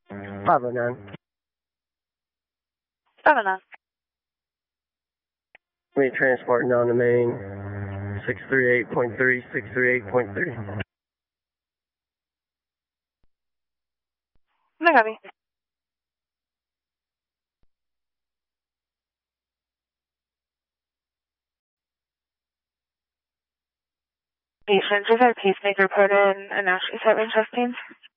509. 509. We transporting on the main 638.3, 638.3. No copy. Patient, just had a pacemaker put in and now she's having chest pains.